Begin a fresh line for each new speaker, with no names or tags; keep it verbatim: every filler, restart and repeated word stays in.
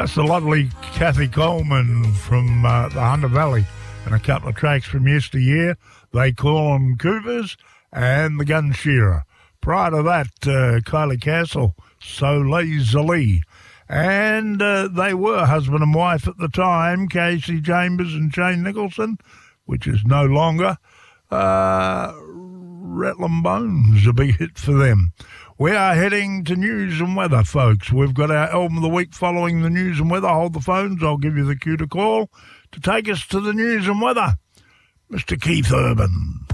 That's the lovely Kathy Coleman from uh, the Hunter Valley, and a couple of tracks from yesteryear. They Call 'Em Cougars and The Gun Shearer. Prior to that, uh, Kylie Castle, So Lazily. And uh, they were husband and wife at the time, Casey Chambers and Shane Nicholson, which is no longer. Uh, Rattlin' Bones, a big hit for them. We are heading to news and weather, folks. We've got our album of the week following the news and weather. Hold the phones. I'll give you the cue to call to take us to the news and weather. Mister Keith Urban.